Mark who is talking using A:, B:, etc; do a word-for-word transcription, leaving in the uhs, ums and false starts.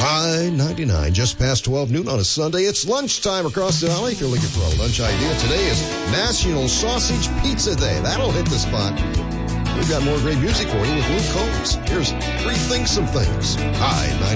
A: High ninety-nine, just past twelve noon on a Sunday. It's lunchtime across the valley. If you're looking for a lunch idea, today is National Sausage Pizza Day. That'll hit the spot. We've got more great music for you with Luke Combs. Here's Three Things, Some Things. High ninety-nine.